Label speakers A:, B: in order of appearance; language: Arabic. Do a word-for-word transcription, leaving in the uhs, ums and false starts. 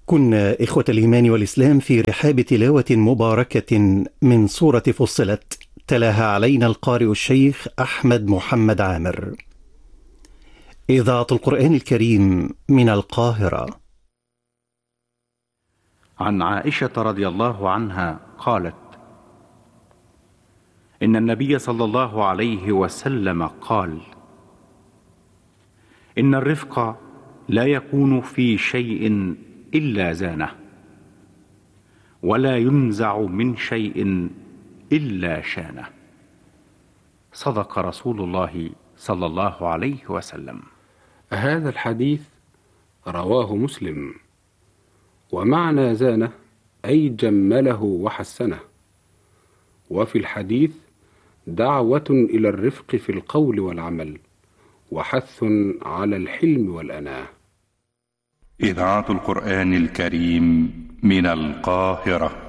A: كنا إخوة الإيمان والإسلام في رحاب تلاوة مباركة من سورة فصلت، تلاها علينا القارئ الشيخ أحمد محمد عامر. إذاعة القرآن الكريم من القاهرة.
B: عن عائشة رضي الله عنها قالت: إن النبي صلى الله عليه وسلم قال: إن الرفق لا يكون في شيء إلا زانه، ولا ينزع من شيء إلا شانه. صدق رسول الله صلى الله عليه وسلم.
C: هذا الحديث رواه مسلم، ومعنى زانه أي جمله وحسنه، وفي الحديث دعوة إلى الرفق في القول والعمل، وحث على الحلم والأناة.
D: إذاعة القرآن الكريم من القاهرة.